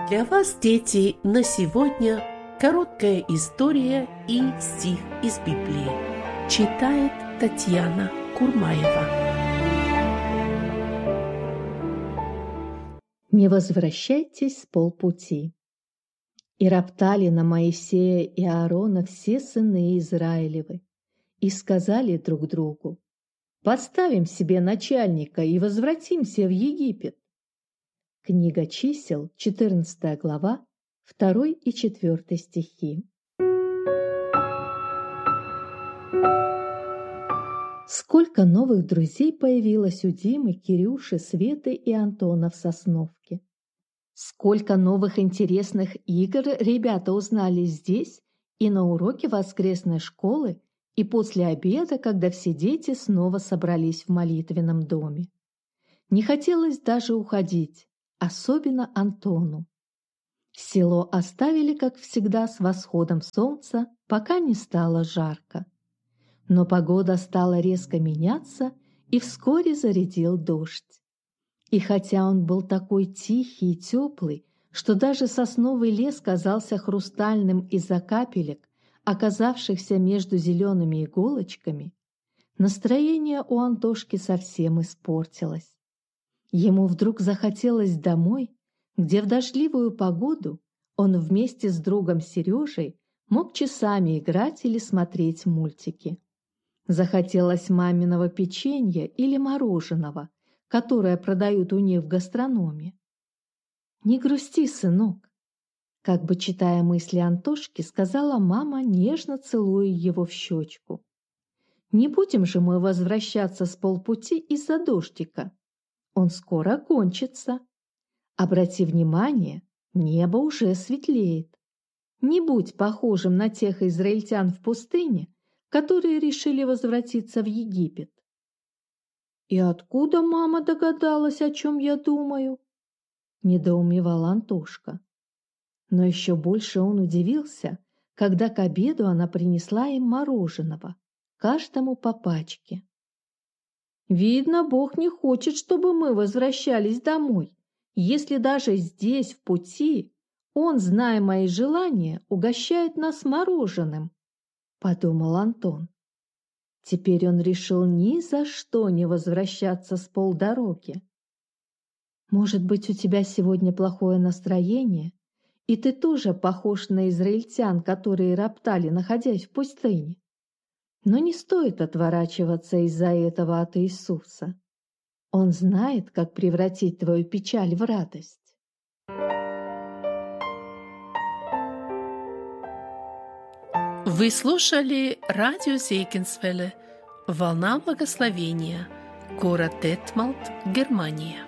Для вас, дети, на сегодня короткая история и стих из Библии. Читает Татьяна Курмаева. Не возвращайтесь с полпути. И роптали на Моисея и Аарона все сыны Израилевы, и сказали друг другу: «Поставим себе начальника и возвратимся в Египет». Книга Чисел, 14 глава, 2 и 4 стихи. Сколько новых друзей появилось у Димы, Кирюши, Светы и Антона в Сосновке. Сколько новых интересных игр ребята узнали здесь и на уроке воскресной школы, и после обеда, когда все дети снова собрались в молитвенном доме. Не хотелось даже уходить, особенно Антону. Село оставили, как всегда, с восходом солнца, пока не стало жарко. Но погода стала резко меняться, и вскоре зарядил дождь. И хотя он был такой тихий и теплый, что даже сосновый лес казался хрустальным из-за капелек, оказавшихся между зелеными иголочками, настроение у Антошки совсем испортилось. Ему вдруг захотелось домой, где в дождливую погоду он вместе с другом Сережей мог часами играть или смотреть мультики. Захотелось маминого печенья или мороженого, которое продают у них в гастрономе. «Не грусти, сынок», как бы читая мысли Антошки, сказала мама, нежно целуя его в щечку. «Не будем же мы возвращаться с полпути из-за дождика. Он скоро кончится. Обрати внимание, небо уже светлеет. Не будь похожим на тех израильтян в пустыне, которые решили возвратиться в Египет». «И откуда мама догадалась, о чем я думаю?» – недоумевал Антошка. Но еще больше он удивился, когда к обеду она принесла им мороженого, каждому по пачке. «Видно, Бог не хочет, чтобы мы возвращались домой, если даже здесь, в пути, Он, зная мои желания, угощает нас мороженым», – подумал Антон. Теперь он решил ни за что не возвращаться с полдороги. «Может быть, у тебя сегодня плохое настроение, и ты тоже похож на израильтян, которые роптали, находясь в пустыне. Но не стоит отворачиваться из-за этого от Иисуса. Он знает, как превратить твою печаль в радость». Вы слушали радио Зегенсвелле «Волна благословения», город Детмалт, Германия.